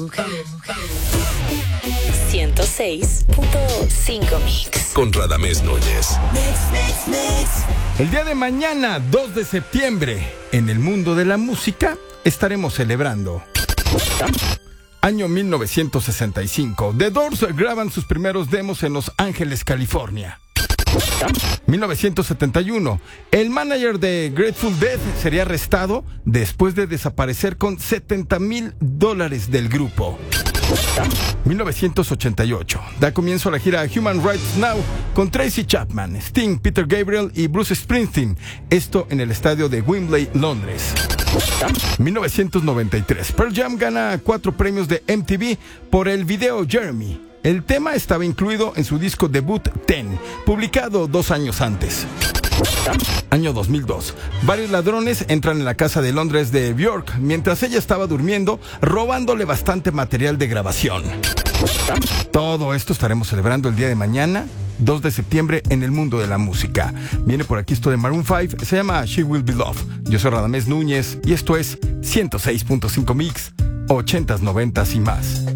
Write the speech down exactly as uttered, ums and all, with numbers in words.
ciento seis punto cinco Mix. Con Radamés Núñez. Mix, mix, mix. El día de mañana, dos de septiembre, en el mundo de la música, estaremos celebrando. Año mil novecientos sesenta y cinco. The Doors graban sus primeros demos en Los Ángeles, California. mil novecientos setenta y uno. El manager de Grateful Dead sería arrestado después de desaparecer con setenta mil dólares del grupo. mil novecientos ochenta y ocho. Da comienzo a la gira Human Rights Now con Tracy Chapman, Sting, Peter Gabriel y Bruce Springsteen. Esto en el estadio de Wembley, Londres. mil novecientos noventa y tres. Pearl Jam gana cuatro premios de M T V por el video Jeremy. El tema estaba incluido en su disco debut Ten, publicado dos años antes. Año dos mil dos. Varios ladrones entran en la casa de Londres de Björk mientras ella estaba durmiendo, robándole bastante material de grabación. Todo esto estaremos celebrando el día de mañana, dos de septiembre, en el mundo de la música. Viene por aquí esto de Maroon cinco, se llama She Will Be Loved. Yo soy Radamés Núñez y esto es ciento seis punto cinco Mix, ochentas, noventas y más.